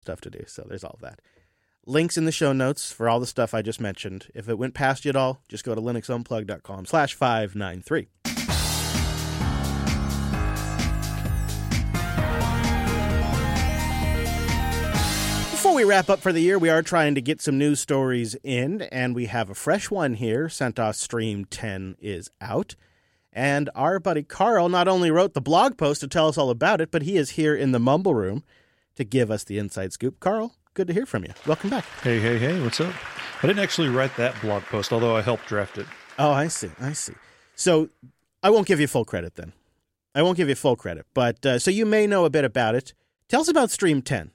stuff to do. So there's all of that. Links in the show notes for all the stuff I just mentioned. If it went past you at all, just go to linuxunplug.com/593. Before we wrap up for the year, we are trying to get some news stories in, and we have a fresh one here. CentOS Stream 10 is out. And our buddy Carl not only wrote the blog post to tell us all about it, but he is here in the Mumble Room to give us the inside scoop. Carl, good to hear from you. Welcome back. Hey, what's up? I didn't actually write that blog post, although I helped draft it. Oh, I see. So I won't give you full credit then. But so you may know a bit about it. Tell us about Stream 10.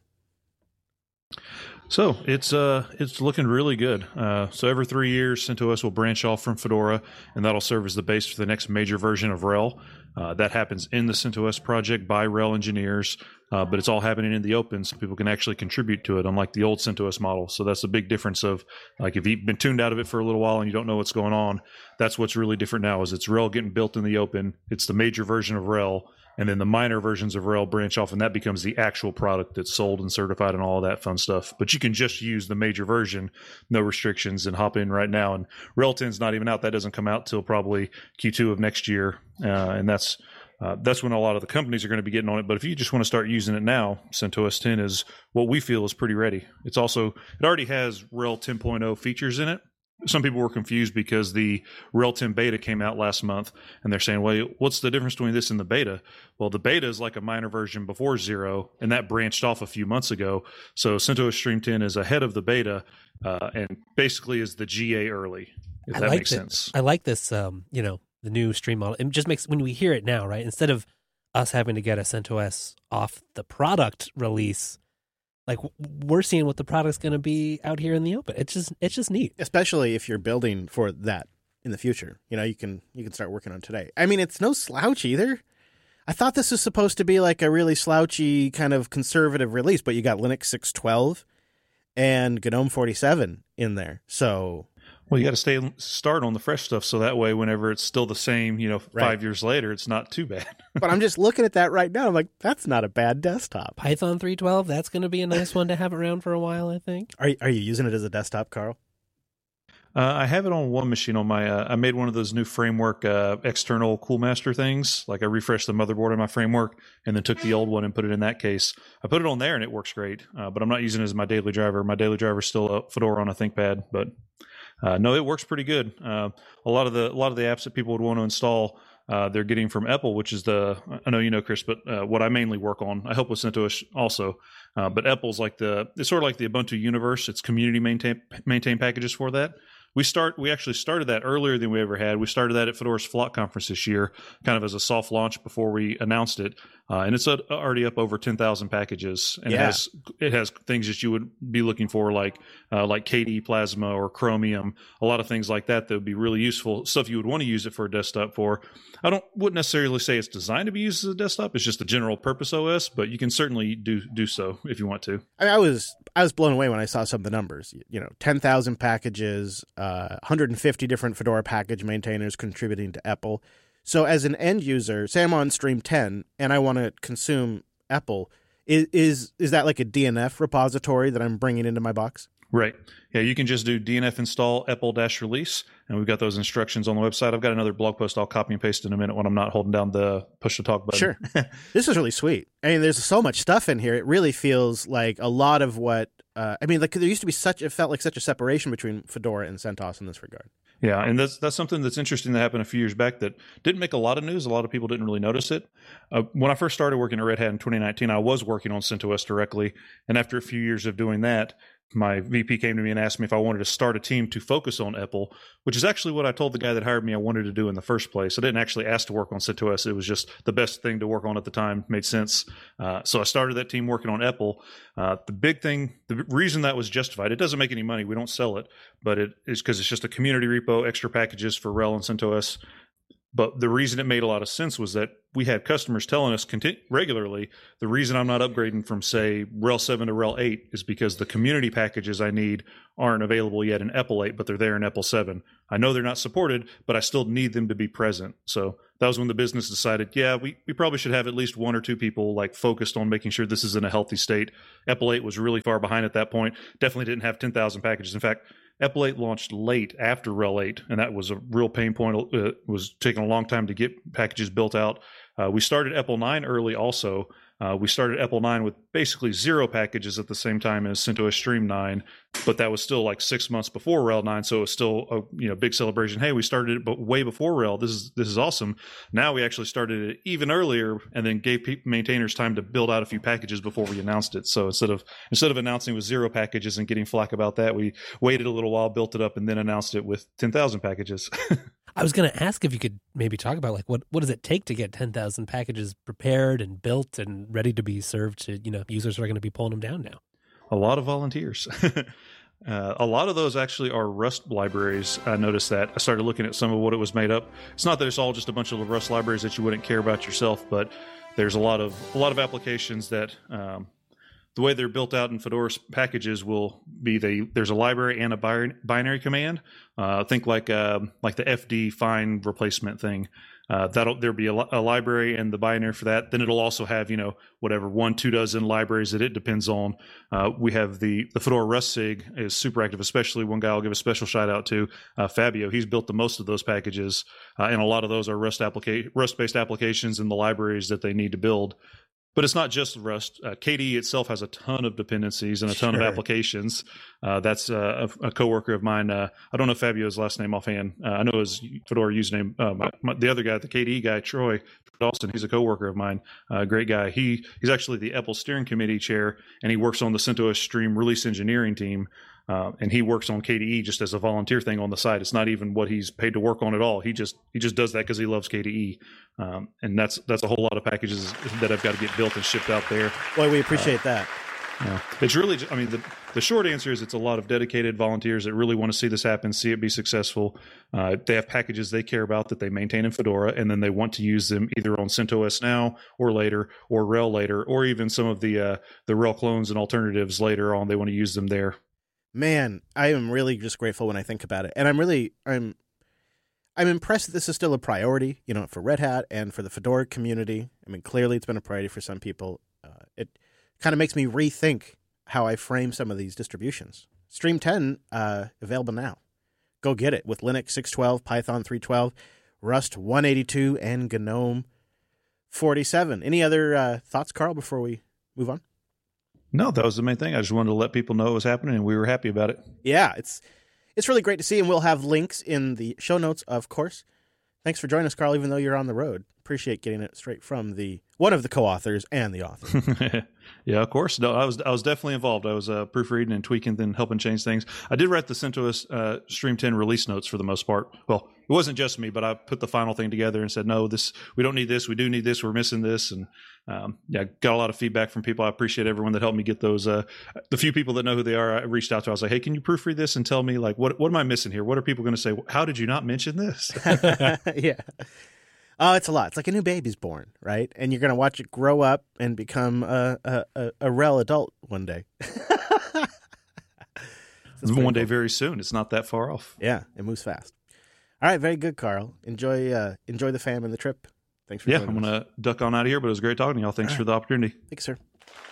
So it's looking really good. So every 3 years, CentOS will branch off from Fedora, and that'll serve as the base for the next major version of RHEL. That happens in the CentOS project by RHEL engineers, but it's all happening in the open, so people can actually contribute to it, unlike the old CentOS model. So that's the big difference of, like, if you've been tuned out of it for a little while and you don't know what's going on, that's what's really different now, is it's RHEL getting built in the open. It's the major version of RHEL. And then the minor versions of RHEL branch off, and that becomes the actual product that's sold and certified and all of that fun stuff. But you can just use the major version, no restrictions, and hop in right now. And RHEL 10's not even out. That doesn't come out till probably Q2 of next year. And that's when a lot of the companies are going to be getting on it. But if you just want to start using it now, CentOS 10 is what we feel is pretty ready. It already has RHEL 10.0 features in it. Some people were confused because the RHEL 10 beta came out last month, and they're saying, well, what's the difference between this and the beta? Well, the beta is like a minor version before 0, and that branched off a few months ago. So CentOS Stream 10 is ahead of the beta and basically is the GA early, if that makes sense. I like this, the new stream model. It just makes, when we hear it now, right, instead of us having to get a CentOS off the product release, like, we're seeing what the product's going to be out here in the open. It's just neat. Especially if you're building for that in the future. You can start working on today. I mean, it's no slouch either. I thought this was supposed to be like a really slouchy kind of conservative release, but you got Linux 6.12 and GNOME 47 in there. So, well, you got to start on the fresh stuff, so that way whenever it's still the same, 5 years later, it's not too bad. But I'm just looking at that right now. I'm like, that's not a bad desktop. Python 3.12, that's going to be a nice one to have around for a while, I think. Are you using it as a desktop, Carl? I have it on one machine on my, I made one of those new framework external Coolmaster things. Like, I refreshed the motherboard in my framework and then took the old one and put it in that case. I put it on there and it works great, but I'm not using it as my daily driver. My daily driver is still a Fedora on a ThinkPad, but no, it works pretty good. A lot of the apps that people would want to install, they're getting from EPEL, which is I know you know, Chris, but what I mainly work on. I help with CentOS also, but EPEL's it's sort of like the Ubuntu universe. It's community maintain packages for that. We actually started that earlier than we ever had. We started that at Fedora's Flock conference this year, kind of as a soft launch before we announced it. And it's already up over 10,000 packages, and it has things that you would be looking for, like KDE Plasma or Chromium, a lot of things like that would be really useful, stuff you would want to use it for a desktop for. Wouldn't necessarily say it's designed to be used as a desktop. It's just a general purpose OS, but you can certainly do so if you want to. I was blown away when I saw some of the numbers. 10,000 packages, 150 different Fedora package maintainers contributing to EPEL. So as an end user, say I'm on Stream 10 and I want to consume EPEL, is that like a DNF repository that I'm bringing into my box? Right. Yeah, you can just do DNF install EPEL-release, and we've got those instructions on the website. I've got another blog post I'll copy and paste in a minute when I'm not holding down the push-to-talk button. Sure. This is really sweet. I mean, there's so much stuff in here. It really feels like a lot of what there used to be it felt like such a separation between Fedora and CentOS in this regard. Yeah, and that's something that's interesting that happened a few years back that didn't make a lot of news. A lot of people didn't really notice it. When I first started working at Red Hat in 2019, I was working on CentOS directly, and after a few years of doing that, my VP came to me and asked me if I wanted to start a team to focus on EPEL, which is actually what I told the guy that hired me I wanted to do in the first place. I didn't actually ask to work on CentOS. It was just the best thing to work on at the time. Made sense. So I started that team working on EPEL. The big thing, the reason that was justified, it doesn't make any money. We don't sell it, but it is because it's just a community repo, extra packages for RHEL and CentOS. But the reason it made a lot of sense was that we had customers telling us regularly, the reason I'm not upgrading from, say, RHEL 7 to RHEL 8 is because the community packages I need aren't available yet in EPEL 8, but they're there in EPEL 7. I know they're not supported, but I still need them to be present. So that was when the business decided, yeah, we probably should have at least one or two people like focused on making sure this is in a healthy state. EPEL 8 was really far behind at that point. Definitely didn't have 10,000 packages. In fact, EPEL 8 launched late after RHEL 8, and that was a real pain point. It was taking a long time to get packages built out. We started EPEL 9 early also. We started EPEL 9 with basically 0 packages at the same time as CentOS Stream 9, but that was still like 6 months before RHEL 9, so it was still a big celebration. Hey, we started it but way before RHEL. This is awesome. Now we actually started it even earlier and then gave maintainers time to build out a few packages before we announced it. So instead of announcing with 0 packages and getting flack about that, we waited a little while, built it up, and then announced it with 10,000 packages. I was going to ask if you could maybe talk about like what does it take to get 10,000 packages prepared and built and ready to be served to users who are going to be pulling them down now. A lot of volunteers. A lot of those actually are Rust libraries. I noticed that. I started looking at some of what it was made up. It's not that it's all just a bunch of Rust libraries that you wouldn't care about yourself, but there's a lot of applications that the way they're built out in Fedora's packages will be there's a library and a binary command. Think like the FD find replacement thing. There'll be a library and the binary for that. Then it'll also have whatever 1-2 dozen libraries that it depends on. We have the Fedora Rust SIG is super active, especially one guy I'll give a special shout out to, Fabio. He's built the most of those packages, and a lot of those are Rust-based applications and the libraries that they need to build. But it's not just Rust. KDE itself has a ton of dependencies and a ton of applications. That's a coworker of mine. I don't know Fabio's last name offhand. I know his Fedora username. The other guy, the KDE guy, Troy Dawson, he's a coworker of mine. Great guy. He's actually the EPEL steering committee chair, and he works on the CentOS Stream release engineering team. And he works on KDE just as a volunteer thing on the side. It's not even what he's paid to work on at all. He just does that because he loves KDE, and that's a whole lot of packages that have got to get built and shipped out there. Boy, we appreciate that. Yeah. It's really, the short answer is it's a lot of dedicated volunteers that really want to see this happen, see it be successful. They have packages they care about that they maintain in Fedora, and then they want to use them either on CentOS now or later, or RHEL later, or even some of the RHEL clones and alternatives later on. They want to use them there. Man, I am really just grateful when I think about it. And I'm impressed that this is still a priority, for Red Hat and for the Fedora community. I mean, clearly it's been a priority for some people. It kind of makes me rethink how I frame some of these distributions. Stream 10, available now. Go get it with Linux 6.12, Python 3.12, Rust 182, and GNOME 47. Any other thoughts, Carl, before we move on? No, that was the main thing. I just wanted to let people know it was happening, and we were happy about it. Yeah, it's really great to see, and we'll have links in the show notes, of course. Thanks for joining us, Carl, even though you're on the road. Appreciate getting it straight from one of the co-authors and the author. Yeah, of course. No, I was definitely involved. I was proofreading and tweaking, then helping change things. I did write the CentOS Stream 10 release notes for the most part. Well, it wasn't just me, but I put the final thing together and said, no, we don't need this. We do need this. We're missing this. And got a lot of feedback from people. I appreciate everyone that helped me get those. The few people that know who they are, I reached out to. I was like, hey, can you proofread this and tell me, like, what am I missing here? What are people going to say? How did you not mention this? Yeah. Oh, it's a lot. It's like a new baby's born, right? And you're going to watch it grow up and become a RHEL adult one day. One day very soon. It's not that far off. Yeah, it moves fast. All right, very good, Carl. Enjoy the fam and the trip. Thanks for joining I'm going to duck on out of here, but it was great talking to y'all. Thanks for the opportunity. Thanks, sir.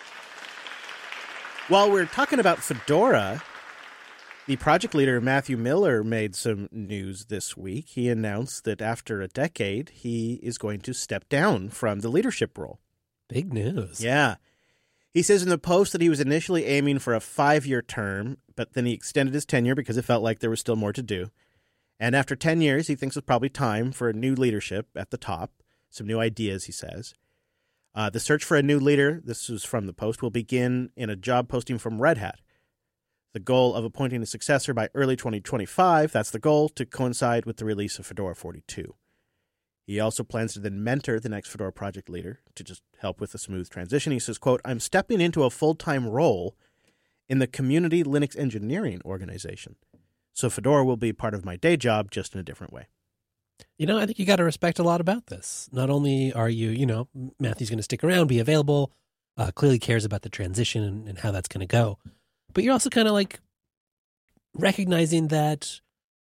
While we're talking about Fedora, the project leader, Matthew Miller, made some news this week. He announced that after a decade, he is going to step down from the leadership role. Big news. Yeah. He says in the post that he was initially aiming for a 5-year term, but then he extended his tenure because it felt like there was still more to do. And after 10 years, he thinks it's probably time for a new leadership at the top. Some new ideas, he says. The search for a new leader, this was from the post, will begin in a job posting from Red Hat. The goal of appointing a successor by early 2025, that's the goal, to coincide with the release of Fedora 42. He also plans to then mentor the next Fedora project leader to just help with a smooth transition. He says, quote, I'm stepping into a full-time role in the Community Linux Engineering Organization. So Fedora will be part of my day job, just in a different way. I think you got to respect a lot about this. Not only are you, Matthew's going to stick around, be available, clearly cares about the transition and how that's going to go, but you're also kind of like recognizing that,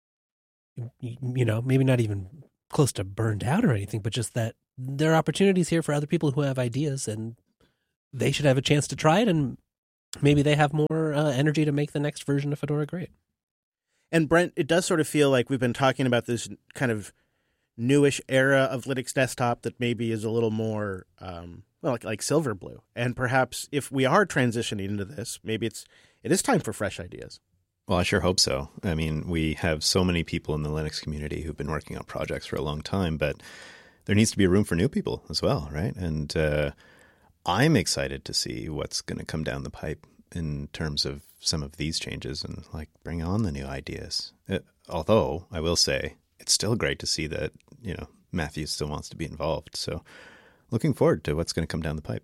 maybe not even close to burned out or anything, but just that there are opportunities here for other people who have ideas and they should have a chance to try it, and maybe they have more energy to make the next version of Fedora great. And Brent, it does sort of feel like we've been talking about this kind of newish era of Linux desktop that maybe is a little more, like Silverblue. And perhaps if we are transitioning into this, maybe it is time for fresh ideas. Well, I sure hope so. I mean, we have so many people in the Linux community who've been working on projects for a long time, but there needs to be a room for new people as well, right? And I'm excited to see what's going to come down the pipe in terms of some of these changes and like bring on the new ideas. Although I will say it's still great to see that, Matthew still wants to be involved. So looking forward to what's going to come down the pipe.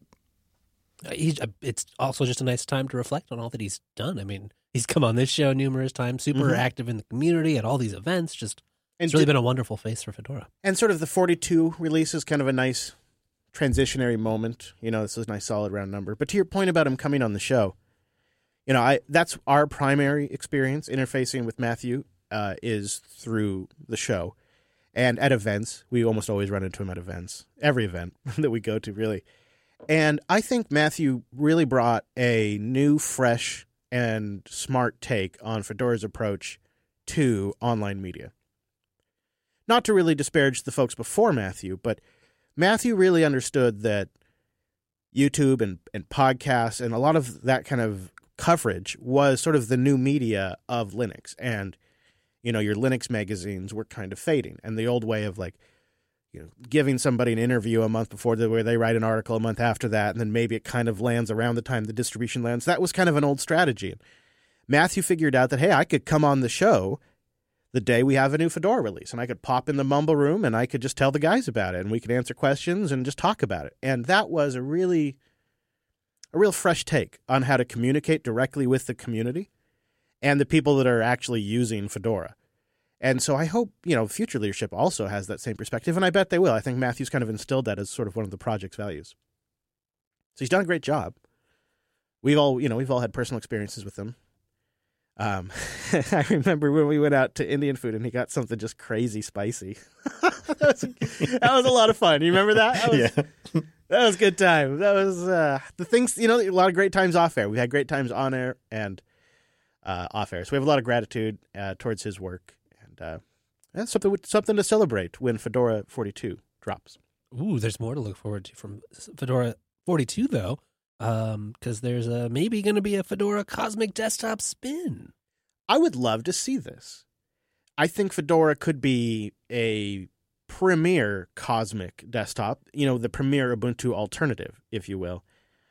It's also just a nice time to reflect on all that he's done. I mean, he's come on this show numerous times, super active in the community at all these events. It's really been a wonderful face for Fedora. And sort of the 42 release is kind of a nice transitionary moment. This is a nice solid round number. But to your point about him coming on the show, that's our primary experience interfacing with Matthew is through the show. And at events, we almost always run into him at events, every event that we go to, really. And I think Matthew really brought a new, fresh, and smart take on Fedora's approach to online media. Not to really disparage the folks before Matthew, but Matthew really understood that YouTube and podcasts and a lot of that kind of coverage was sort of the new media of Linux. And, your Linux magazines were kind of fading. And the old way of giving somebody an interview a month before where they write an article a month after that, and then maybe it kind of lands around the time the distribution lands. That was kind of an old strategy. And Matthew figured out that, hey, I could come on the show the day we have a new Fedora release, and I could pop in the Mumble room and I could just tell the guys about it, and we could answer questions and just talk about it. And that was a real fresh take on how to communicate directly with the community and the people that are actually using Fedora. And so I hope, future leadership also has that same perspective, and I bet they will. I think Matthew's kind of instilled that as sort of one of the project's values. So he's done a great job. We've all had personal experiences with him. I remember when we went out to Indian food and he got something just crazy spicy. that was a lot of fun. You remember that? That was a good time. That was the things, a lot of great times off air. We had great times on air and off air. So we have a lot of gratitude towards his work. And that's something to celebrate when Fedora 42 drops. Ooh, there's more to look forward to from Fedora 42, though, because there's maybe going to be a Fedora Cosmic Desktop spin. I would love to see this. I think Fedora could be a premier Cosmic Desktop, the premier Ubuntu alternative, if you will.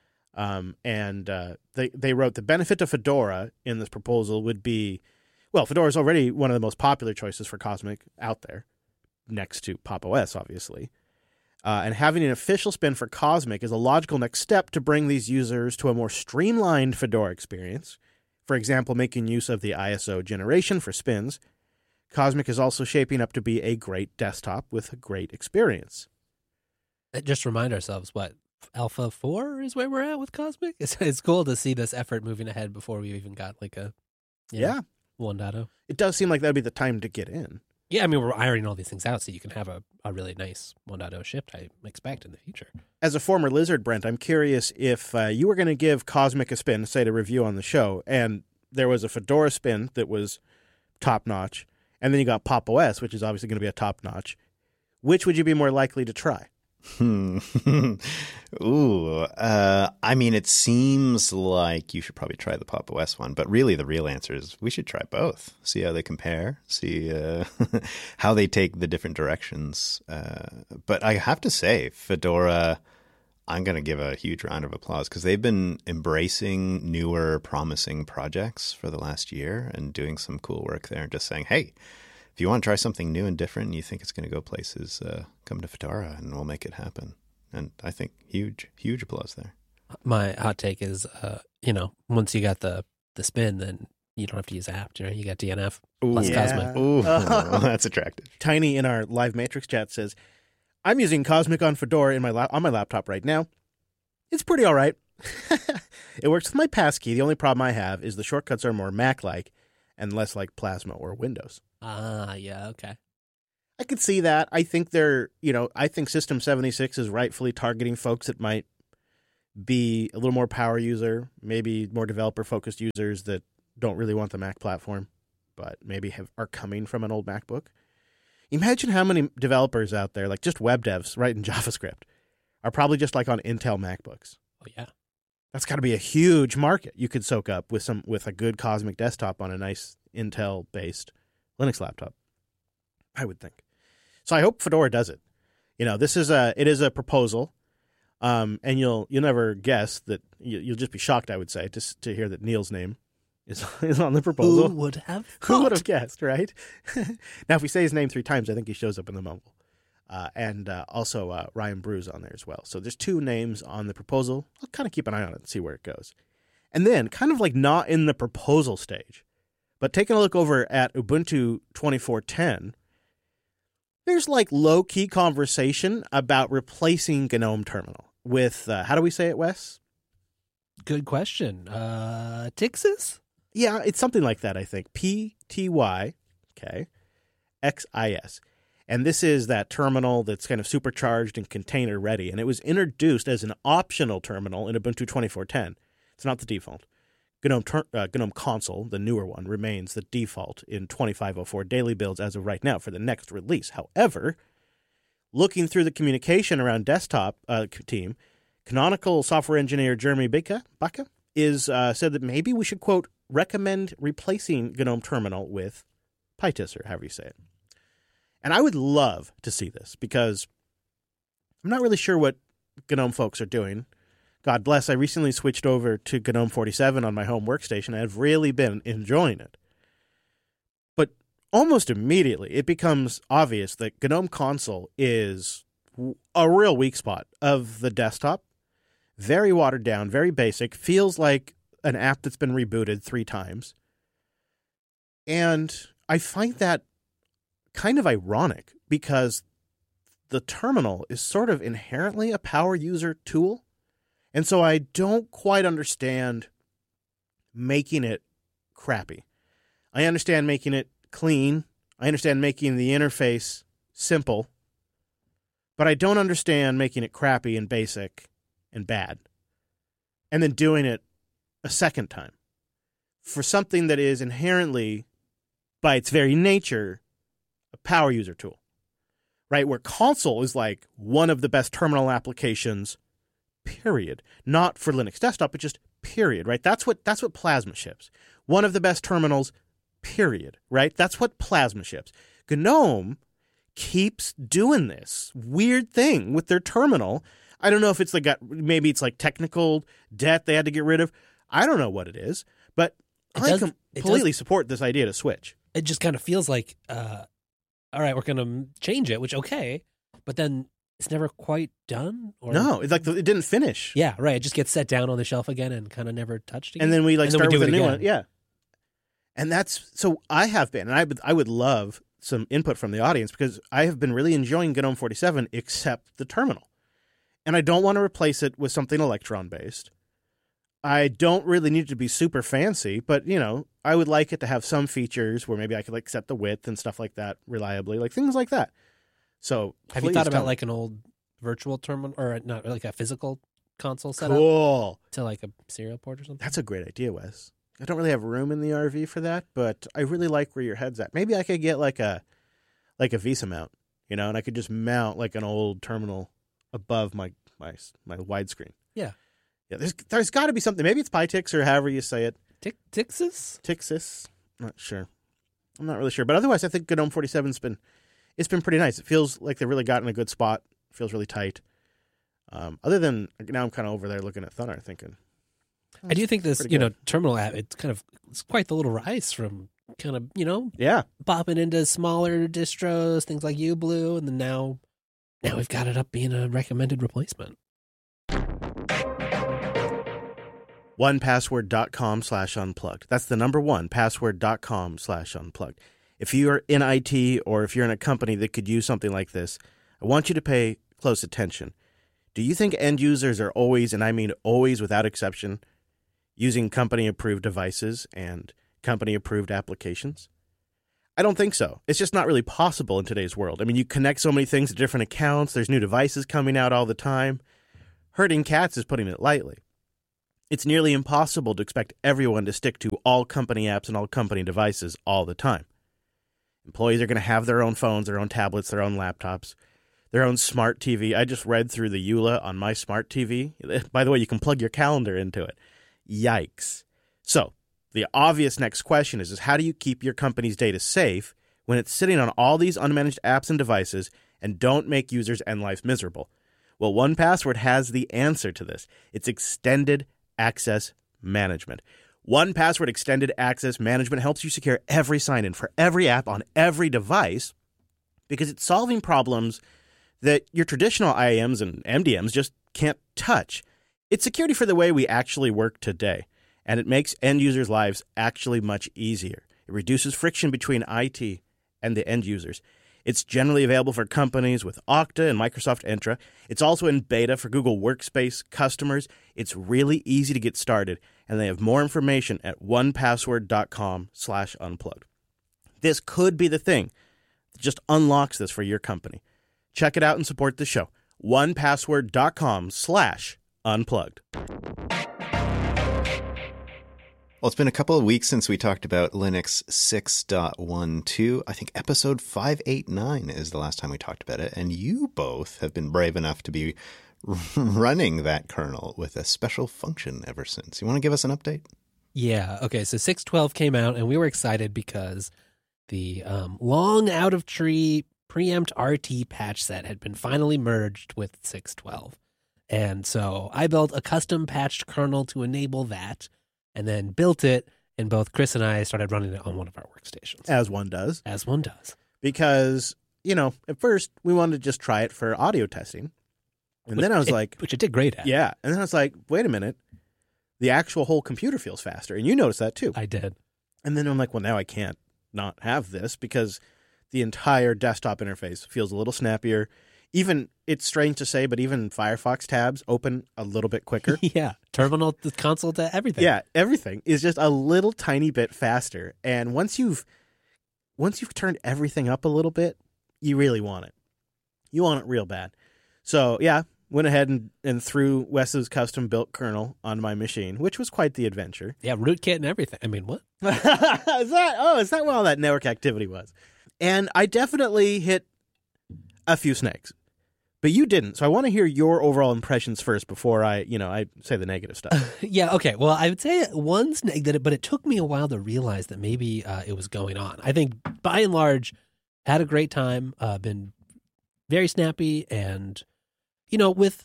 They wrote the benefit to Fedora in this proposal would be, well, Fedora is already one of the most popular choices for Cosmic out there, next to Pop! OS, obviously. And having an official spin for Cosmic is a logical next step to bring these users to a more streamlined Fedora experience. For example, making use of the ISO generation for spins. Cosmic is also shaping up to be a great desktop with a great experience. Just remind ourselves, Alpha 4 is where we're at with Cosmic? It's cool to see this effort moving ahead before we even got 1.0. It does seem like that would be the time to get in. Yeah, I mean, we're ironing all these things out so you can have a really nice 1.0 shipped, I expect, in the future. As a former Lizard, Brent, I'm curious if you were going to give Cosmic a spin, say, to review on the show, and there was a Fedora spin that was top-notch, and then you got Pop! OS, which is obviously going to be a top-notch, which would you be more likely to try? I mean, it seems like you should probably try the Pop! OS one, but really the real answer is we should try both. See how they compare, see how they take the different directions. But I have to say, Fedora, I'm going to give a huge round of applause because they've been embracing newer, promising projects for the last year and doing some cool work there and just saying, hey, if you want to try something new and different and you think it's going to go places, come to Fedora and we'll make it happen. And I think huge applause there. My hot take is, once you got the spin, then you don't have to use apt. You know, you got DNF. Ooh, Less Cosmic. Ooh, that's attractive. Tiny in our live Matrix chat says, I'm using Cosmic on Fedora on my laptop right now. It's pretty all right. It works with my passkey. The only problem I have is the shortcuts are more Mac-like and less like Plasma or Windows. Ah, yeah, okay. I could see that. I think I think System 76 is rightfully targeting folks that might be a little more power user, maybe more developer-focused users that don't really want the Mac platform, but maybe are coming from an old MacBook. Imagine how many developers out there, like just web devs writing JavaScript, are probably just like on Intel MacBooks. Oh, yeah. That's got to be a huge market you could soak up with a good Cosmic desktop on a nice Intel-based Linux laptop, I would think. So I hope Fedora does it. You know, it is a proposal, and you'll never guess that you'll just be shocked, I would say, to hear that Neil's name is on the proposal. Who would have Who would have guessed, right? Now, if we say his name 3 times, I think he shows up in the mumble. And also Ryan Brew's on there as well. So there's 2 names on the proposal. I'll kind of keep an eye on it and see where it goes. And then, kind of like not in the proposal stage, but taking a look over at Ubuntu 24.10, there's like low-key conversation about replacing GNOME Terminal with, how do we say it, Wes? Good question. Tixis? Yeah, it's something like that, I think. PTY, okay, XIS. And this is that terminal that's kind of supercharged and container ready. And it was introduced as an optional terminal in Ubuntu 24.10. It's not the default. GNOME Console, the newer one, remains the default in 2504 daily builds as of right now for the next release. However, looking through the communication around desktop team, Canonical software engineer Jeremy Baca said that maybe we should, quote, recommend replacing GNOME Terminal with PyTis, or however you say it. And I would love to see this because I'm not really sure what GNOME folks are doing. God bless, I recently switched over to GNOME 47 on my home workstation. I've really been enjoying it. But almost immediately, it becomes obvious that GNOME Console is a real weak spot of the desktop. Very watered down, very basic, feels like an app that's been rebooted 3 times. And I find that kind of ironic because the terminal is sort of inherently a power user tool. And so I don't quite understand making it crappy. I understand making it clean. I understand making the interface simple. But I don't understand making it crappy and basic and bad. And then doing it a second time for something that is inherently, by its very nature, a power user tool, right? Where console is like one of the best terminal applications, period. Not for Linux desktop, but just period, right? That's what Plasma ships. One of the best terminals, period, right? That's what Plasma ships. GNOME keeps doing this weird thing with their terminal. I don't know if it's maybe it's like technical debt they had to get rid of. I don't know what it is, but I completely support this idea to switch. It just kind of feels like, all right, we're going to change it, which, okay, but then it's never quite done? Or... No, it's like it didn't finish. Yeah, right. It just gets set down on the shelf again and kind of never touched again. And then we start with a new one. Yeah. And I have been, and I would love some input from the audience because I have been really enjoying GNOME 47 except the terminal. And I don't want to replace it with something Electron-based. I don't really need it to be super fancy, but, I would like it to have some features where maybe I could set the width and stuff like that reliably, like things like that. So have you thought about like an old virtual terminal or not like a physical console setup? Cool. To like a serial port or something? That's a great idea, Wes. I don't really have room in the RV for that, but I really like where your head's at. Maybe I could get like a Visa mount, and I could just mount like an old terminal above my widescreen. Yeah. Yeah, there's got to be something. Maybe it's PyTix or however you say it. Tixis? Tixis? Not sure. I'm not really sure. But otherwise, I think GNOME 47's been pretty nice. It feels like they've really gotten a good spot. It feels really tight. Other than, now I'm kind of over there looking at Thunar thinking. I do think this, terminal app, it's quite the little rise from kind of, yeah, popping into smaller distros, things like uBlue, and then now we've got it up being a recommended replacement. 1password.com/unplugged. That's the number one, password.com/unplugged. If you are in IT or if you're in a company that could use something like this, I want you to pay close attention. Do you think end users are always, and I mean always without exception, using company-approved devices and company-approved applications? I don't think so. It's just not really possible in today's world. I mean, you connect so many things to different accounts. There's new devices coming out all the time. Herding cats is putting it lightly. It's nearly impossible to expect everyone to stick to all company apps and all company devices all the time. Employees are going to have their own phones, their own tablets, their own laptops, their own smart TV. I just read through the EULA on my smart TV. By the way, you can plug your calendar into it. Yikes. So, the obvious next question is how do you keep your company's data safe when it's sitting on all these unmanaged apps and devices and don't make users and life miserable? Well, 1Password has the answer to this. It's Extended Access Management. 1Password Extended Access Management helps you secure every sign-in for every app on every device because it's solving problems that your traditional IAMs and MDMs just can't touch. It's security for the way we actually work today, and it makes end users' lives actually much easier. It reduces friction between IT and the end users. It's generally available for companies with Okta and Microsoft Entra. It's also in beta for Google Workspace customers. It's really easy to get started, and they have more information at 1password.com/unplugged. This could be the thing that just unlocks this for your company. Check it out and support the show. 1password.com/unplugged. Well, it's been a couple of weeks since we talked about Linux 6.12. I think episode 589 is the last time we talked about it. And you both have been brave enough to be running that kernel with a special function ever since. You want to give us an update? Yeah. Okay. So 6.12 came out, and we were excited because the long out of tree preempt RT patch set had been finally merged with 6.12. And so I built a custom patched kernel to enable that, and then built it, and both Chris and I started running it on one of our workstations. As one does. As one does. Because, at first we wanted to just try it for audio testing. And then I was like... Which it did great at. Yeah. And then I was like, wait a minute. The actual whole computer feels faster. And you noticed that too. I did. And then I'm like, well, now I can't not have this because the entire desktop interface feels a little snappier. Even, it's strange to say, but even Firefox tabs open a little bit quicker. Yeah, terminal, the console to everything. Yeah, everything is just a little tiny bit faster. And once you've turned everything up a little bit, you really want it. You want it real bad. So, yeah, went ahead and threw Wes's custom-built kernel on my machine, which was quite the adventure. Yeah, rootkit and everything. I mean, what? Is that where all that network activity was? And I definitely hit a few snakes. But you didn't, so I want to hear your overall impressions first before I say the negative stuff. Yeah, okay. Well, I would say one snake but it took me a while to realize that maybe it was going on. I think, by and large, had a great time, been very snappy, and, with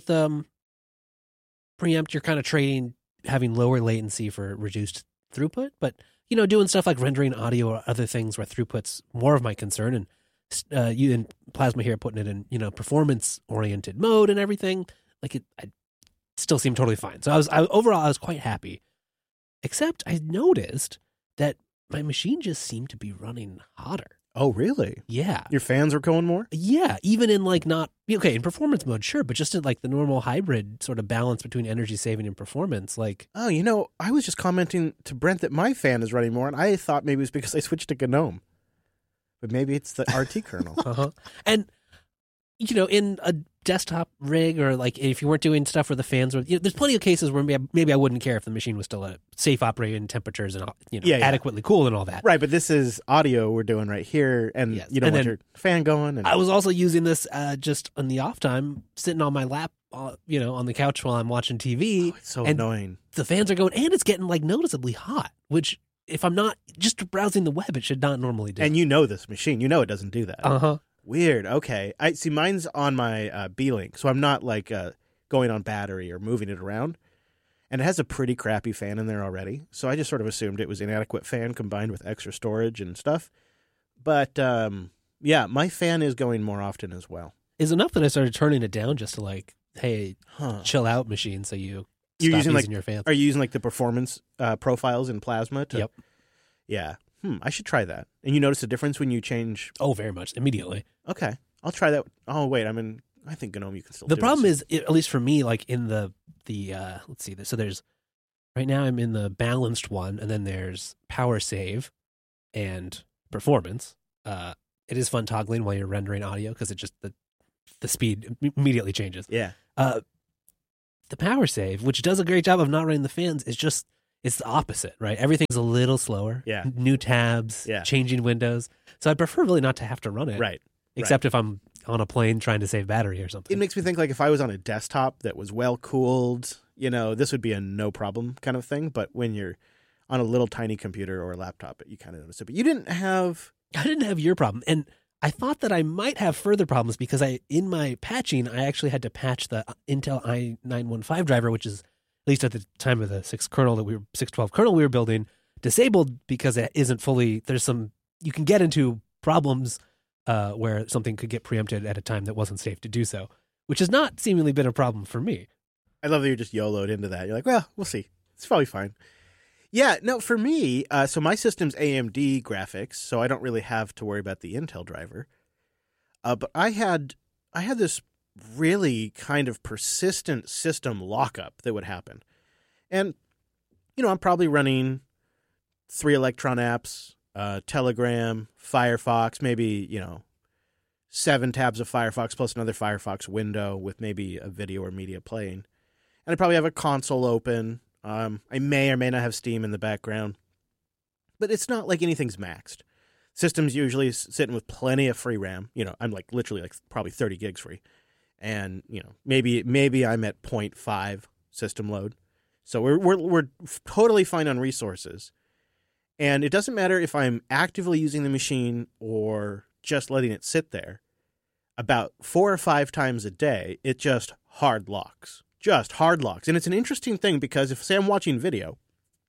preempt, you're kind of trading having lower latency for reduced throughput, but, doing stuff like rendering audio or other things where throughput's more of my concern, and you and Plasma here putting it in, performance oriented mode and everything. Like it still seemed totally fine. So overall I was quite happy. Except I noticed that my machine just seemed to be running hotter. Oh, really? Yeah. Your fans were going more? Yeah. Even in in performance mode, sure, but just in the normal hybrid sort of balance between energy saving and performance, Oh, I was just commenting to Brent that my fan is running more, and I thought maybe it was because I switched to GNOME. But maybe it's the RT kernel. Uh-huh. And, in a desktop rig or if you weren't doing stuff where the fans were, there's plenty of cases where maybe I wouldn't care if the machine was still at safe operating temperatures and, adequately cool and all that. Right, but this is audio we're doing right here, and yes. You don't want your fan going. And... I was also using this just on the off time, sitting on my lap, on the couch while I'm watching TV. Oh, it's so annoying. The fans are going, and it's getting noticeably hot, which... If I'm not just browsing the web, it should not normally do. And this machine. It doesn't do that. Uh-huh. Weird. Okay. I see mine's on my B-Link, so I'm not going on battery or moving it around. And it has a pretty crappy fan in there already. So I just sort of assumed it was inadequate fan combined with extra storage and stuff. But yeah, my fan is going more often as well. It's enough that I started turning it down just to hey, chill out machine so you You're stop using using your fans. Are you using like the performance profiles in Plasma? Yep. Yeah. I should try that. And you notice a difference when you change? Oh, very much immediately. Okay, I'll try that. Oh wait, I think GNOME you can still. The do problem it. is, at least for me, like in the let's see. So there's right now I'm in the balanced one, and then there's power save and performance. It is fun toggling while you're rendering audio because it just the speed immediately changes. Yeah. The power save, which does a great job of not running the fans, it's the opposite, right? Everything's a little slower. Yeah. New tabs, Yeah. changing windows. So I'd prefer really not to have to run it. Right. Except if I'm on a plane trying to save battery or something. It makes me think like if I was on a desktop that was well cooled, this would be a no problem kind of thing. But when you're on a little tiny computer or a laptop, you kind of notice it. But you didn't have. I didn't have your problem. And I thought that I might have further problems because in my patching, I actually had to patch the Intel i915 driver, which is, at least at the time of the 612 kernel we were building, disabled because it isn't fully, you can get into problems where something could get preempted at a time that wasn't safe to do so, which has not seemingly been a problem for me. I love that you're just YOLO'd into that. You're like, well, we'll see. It's probably fine. Yeah, no, for me, so my system's AMD graphics, so I don't really have to worry about the Intel driver. But I had this really kind of persistent system lockup that would happen. And, I'm probably running 3 Electron apps, Telegram, Firefox, maybe, 7 tabs of Firefox plus another Firefox window with maybe a video or media playing. And I probably have a console open. I may or may not have Steam in the background. But it's not like anything's maxed. System's usually sitting with plenty of free RAM. I'm literally probably 30 gigs free. And, maybe I'm at 0.5 system load. So we're totally fine on resources. And it doesn't matter if I'm actively using the machine or just letting it sit there. About 4 or 5 times a day, it just hard locks. Just hard locks. And it's an interesting thing because if, say, I'm watching video,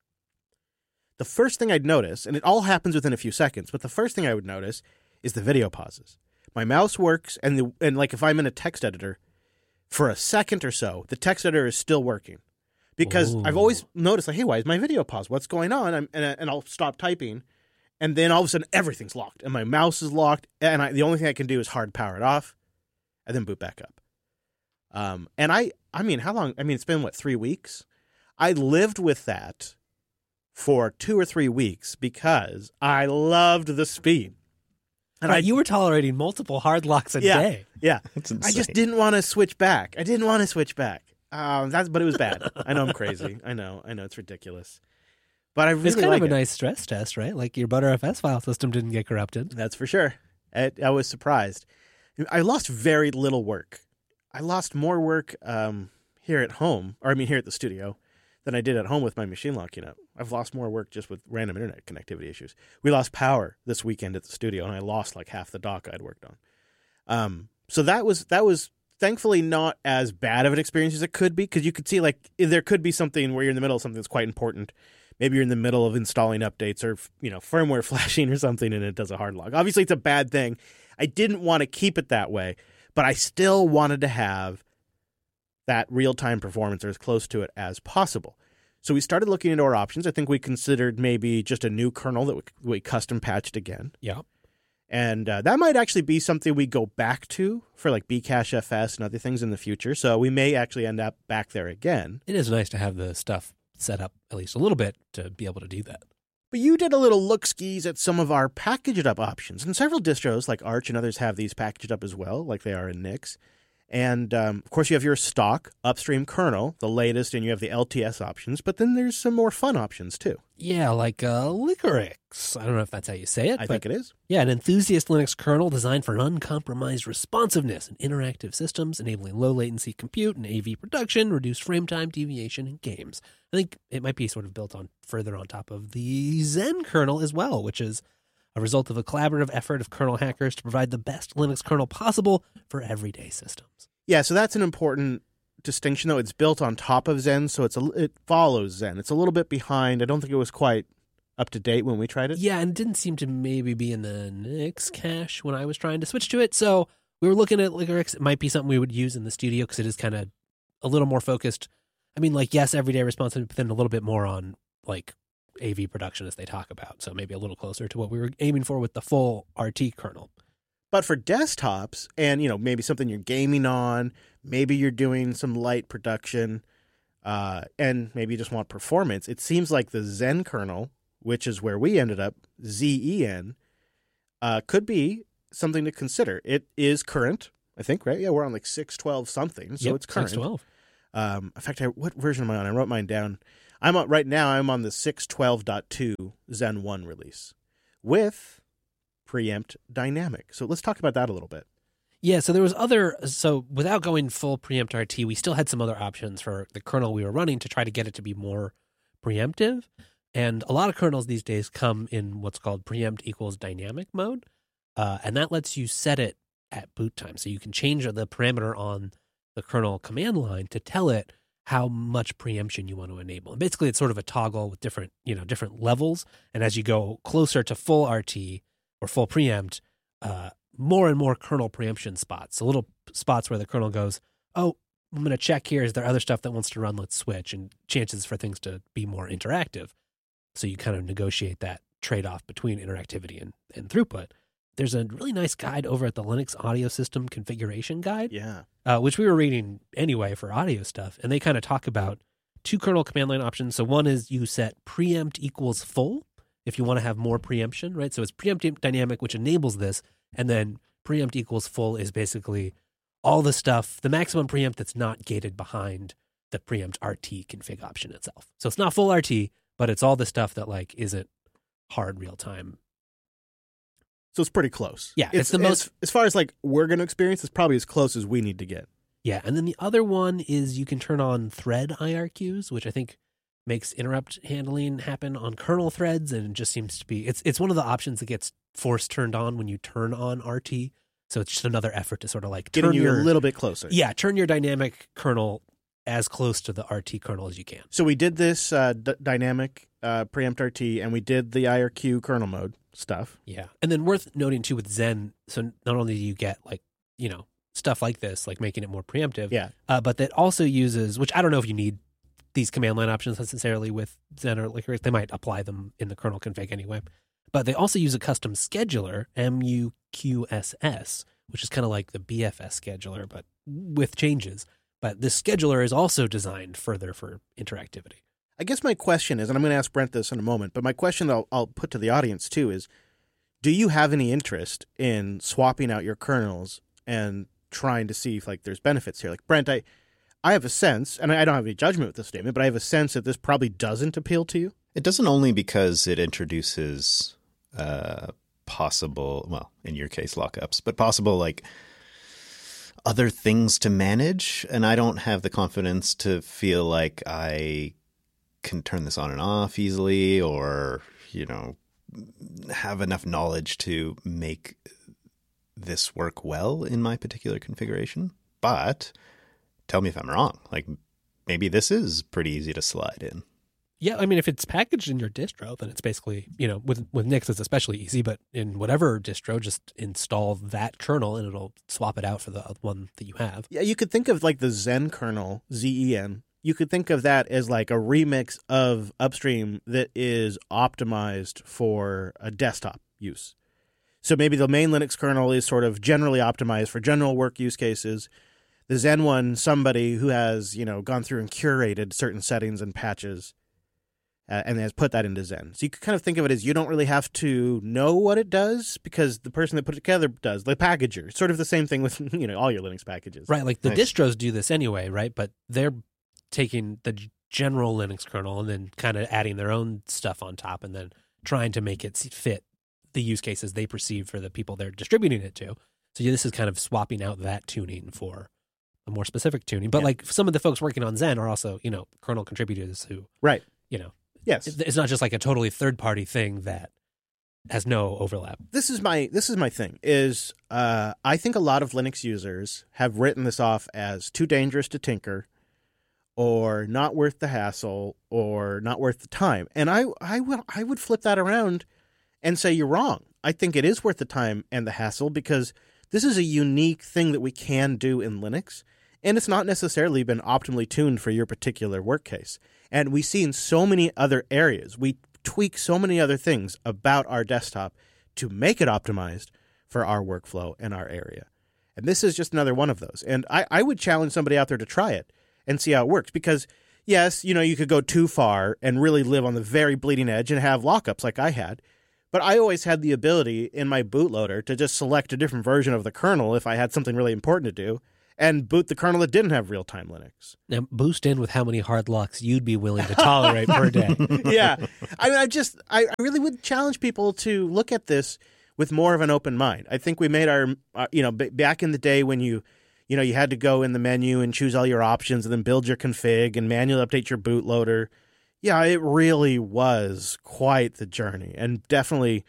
the first thing I'd notice, and it all happens within a few seconds, but the first thing I would notice is the video pauses. My mouse works, and if I'm in a text editor, for a second or so, the text editor is still working. Because Ooh. I've always noticed, hey, why is my video paused? What's going on? And I'll stop typing, and then all of a sudden, everything's locked, and my mouse is locked, and the only thing I can do is hard power it off, and then boot back up. And I mean, how long? I mean, it's been, 3 weeks? I lived with that for 2 or 3 weeks because I loved the speed. And You were tolerating multiple hard locks a day. Yeah. That's I insane. just didn't want to switch back. But it was bad. I know I'm crazy. I know it's ridiculous. But I really It's kind like of a it. nice stress test, right? Like your ButterFS file system didn't get corrupted. That's for sure. I was surprised. I lost very little work. I lost more work here at home, here at the studio, than I did at home with my machine lock. I've lost more work just with random internet connectivity issues. We lost power this weekend at the studio, and I lost half the dock I'd worked on. So that was thankfully not as bad of an experience as it could be, because you could see there could be something where you're in the middle of something that's quite important. Maybe you're in the middle of installing updates or firmware flashing or something, and it does a hard lock. Obviously, it's a bad thing. I didn't want to keep it that way, but I still wanted to have that real-time performance or as close to it as possible. So we started looking into our options. I think we considered maybe just a new kernel that we custom patched again. Yeah. And that might actually be something we go back to for Bcache FS and other things in the future. So we may actually end up back there again. It is nice to have the stuff set up at least a little bit to be able to do that. But you did a little look-skis at some of our packaged up options. And several distros like Arch and others have these packaged up as well, like they are in Nix. And, of course, you have your stock upstream kernel, the latest, and you have the LTS options. But then there's some more fun options, too. Yeah, like Liquorix. I don't know if that's how you say it. I think it is. Yeah, an enthusiast Linux kernel designed for uncompromised responsiveness in interactive systems, enabling low latency compute and AV production, reduced frame time, deviation, and games. I think it might be sort of built on further on top of the Zen kernel as well, which is a result of a collaborative effort of kernel hackers to provide the best Linux kernel possible for everyday systems. Yeah, so that's an important distinction, though. It's built on top of Zen, so it follows Zen. It's a little bit behind. I don't think it was quite up to date when we tried it. Yeah, and it didn't seem to maybe be in the Nix cache when I was trying to switch to it. So we were looking at Liquorix. It might be something we would use in the studio because it is kind of a little more focused. I mean, like, yes, everyday responsiveness, but then a little bit more on like AV production as they talk about. So maybe a little closer to what we were aiming for with the full RT kernel. But for desktops and, maybe something you're gaming on, maybe you're doing some light production, and maybe you just want performance, it seems like the Zen kernel, which is where we ended up, Zen, could be something to consider. It is current, I think, right? Yeah, we're on like 6.12 something, so it's current. 6.12. In fact, what version am I on? I wrote mine down. Right now I'm on the 6.12.2 Zen 1 release with preempt dynamic. So let's talk about that a little bit. Yeah, so without going full preempt RT, we still had some other options for the kernel we were running to try to get it to be more preemptive. And a lot of kernels these days come in what's called preempt equals dynamic mode. And that lets you set it at boot time. So you can change the parameter on the kernel command line to tell it how much preemption you want to enable. And basically, it's sort of a toggle with different levels. And as you go closer to full RT or full preempt, more and more kernel preemption spots. So little spots where the kernel goes, oh, I'm going to check here. Is there other stuff that wants to run? Let's switch. And chances for things to be more interactive. So you kind of negotiate that trade-off between interactivity and throughput. There's a really nice guide over at the Linux Audio System Configuration Guide, which we were reading anyway for audio stuff. And they kind of talk about two kernel command line options. So one is you set preempt equals full if you want to have more preemption, right? So it's preempt dynamic, which enables this. And then preempt equals full is basically all the stuff, the maximum preempt that's not gated behind the preempt RT config option itself. So it's not full RT, but it's all the stuff that like isn't hard real time. So it's pretty close. Yeah, it's the most, as far as like we're going to experience, it's probably as close as we need to get. Yeah, and then the other one is you can turn on thread IRQs, which I think makes interrupt handling happen on kernel threads, and it just seems to be it's one of the options that gets force turned on when you turn on RT. So it's just another effort to sort of like getting you a little bit closer. Yeah, turn your dynamic kernel as close to the RT kernel as you can. So we did this dynamic preempt RT, and we did the IRQ kernel mode stuff. Yeah, and then worth noting too with Zen, so not only do you get like stuff like this, like making it more preemptive, but that also uses, which I don't know if you need these command line options necessarily with Zen or Licorice. They might apply them in the kernel config anyway. But they also use a custom scheduler, MUQSS, which is kind of like the BFS scheduler, but with changes. But this scheduler is also designed further for interactivity. I guess my question is, and I'm going to ask Brent this in a moment, but my question I'll put to the audience too is, do you have any interest in swapping out your kernels and trying to see if like there's benefits here? Like Brent, I have a sense, and I don't have any judgment with this statement, but I have a sense that this probably doesn't appeal to you. It doesn't, only because it introduces possible, well, in your case, lockups, but possible like other things to manage. And I don't have the confidence to feel like I can turn this on and off easily, or, have enough knowledge to make this work well in my particular configuration. But tell me if I'm wrong. Like, maybe this is pretty easy to slide in. Yeah, I mean, if it's packaged in your distro, then it's basically, with Nix, it's especially easy, but in whatever distro, just install that kernel and it'll swap it out for the one that you have. Yeah, you could think of like the Zen kernel, Zen. You could think of that as like a remix of Upstream that is optimized for a desktop use. So maybe the main Linux kernel is sort of generally optimized for general work use cases. The Zen one, somebody who has, gone through and curated certain settings and patches and has put that into Zen. So you could kind of think of it as you don't really have to know what it does because the person that put it together does, the packager. Sort of the same thing with, all your Linux packages. Right, like the distros do this anyway, right? But they're taking the general Linux kernel and then kind of adding their own stuff on top and then trying to make it fit the use cases they perceive for the people they're distributing it to. So this is kind of swapping out that tuning for a more specific tuning. But like some of the folks working on Zen are also, kernel contributors who, right. Yes. It's not just like a totally third-party thing that has no overlap. This is my thing is I think a lot of Linux users have written this off as too dangerous to tinker or not worth the hassle or not worth the time. And I would flip that around and say you're wrong. I think it is worth the time and the hassle because this is a unique thing that we can do in Linux. and it's not necessarily been optimally tuned for your particular work case. And we see in so many other areas, we tweak so many other things about our desktop to make it optimized for our workflow and our area. And this is just another one of those. And I would challenge somebody out there to try it and see how it works. Because, yes, you could go too far and really live on the very bleeding edge and have lockups like I had. But I always had the ability in my bootloader to just select a different version of the kernel if I had something really important to do and boot the kernel that didn't have real-time Linux. Now, boost in with how many hard locks you'd be willing to tolerate per day. Yeah. I mean, I really would challenge people to look at this with more of an open mind. I think we made our, back in the day when you had to go in the menu and choose all your options and then build your config and manually update your bootloader. Yeah, it really was quite the journey and definitely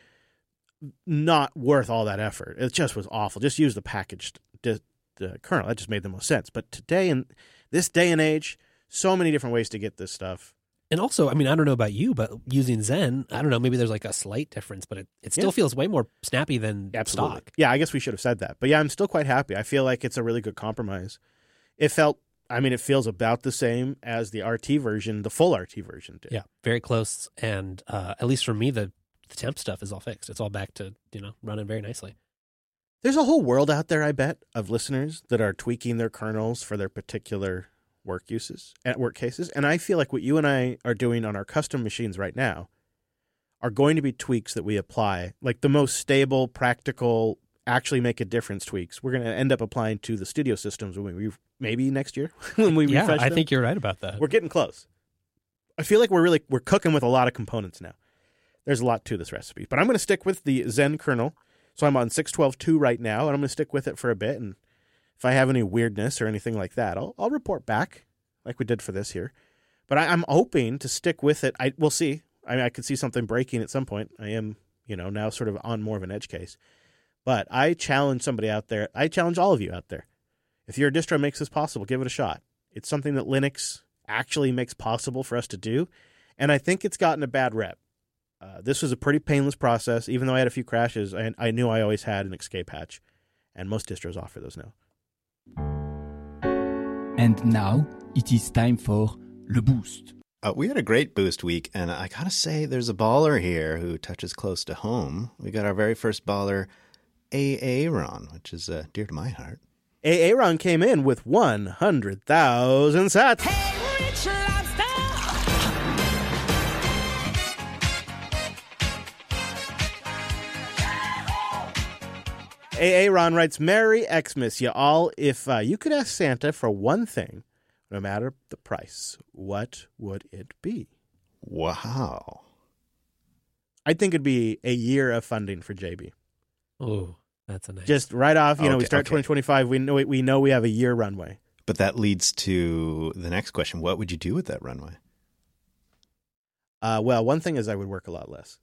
not worth all that effort. It just was awful. Just use the packaged kernel. That just made the most sense. But today, in this day and age, so many different ways to get this stuff. And also, I mean, I don't know about you, but using Zen, I don't know, maybe there's like a slight difference, but it still feels way more snappy than stock. Yeah, I guess we should have said that. But yeah, I'm still quite happy. I feel like it's a really good compromise. It feels about the same as the RT version, the full RT version did. Yeah, very close. And at least for me, the temp stuff is all fixed. It's all back to, running very nicely. There's a whole world out there, I bet, of listeners that are tweaking their kernels for their particular work cases. And I feel like what you and I are doing on our custom machines right now are going to be tweaks that we apply, like the most stable, practical, actually make a difference tweaks. We're going to end up applying to the studio systems when we maybe next year when we refresh them. I think you're right about that. We're getting close. I feel like we're cooking with a lot of components now. There's a lot to this recipe, but I'm going to stick with the Zen kernel. So I'm on 6.12.2 right now, and I'm going to stick with it for a bit. And if I have any weirdness or anything like that, I'll report back like we did for this here. But I'm hoping to stick with it. We'll see. I mean, I could see something breaking at some point. I am, now sort of on more of an edge case. But I challenge somebody out there. I challenge all of you out there. If your distro makes this possible, give it a shot. It's something that Linux actually makes possible for us to do. And I think it's gotten a bad rep. This was a pretty painless process. Even though I had a few crashes, I knew I always had an escape hatch. And most distros offer those now. And now it is time for Le Boost. We had a great boost week, and I gotta say there's a baller here who touches close to home. We got our very first baller, Aaron, which is dear to my heart. Aaron came in with 100,000 sats. Hey, Rich Lobster! Aaron writes, Merry Xmas, y'all. If you could ask Santa for one thing, no matter the price, what would it be? Wow. I think it'd be a year of funding for JB. Oh, that's a nice. Just right off, we start 2025. We know we have a year runway. But that leads to the next question. What would you do with that runway? Well, one thing is I would work a lot less.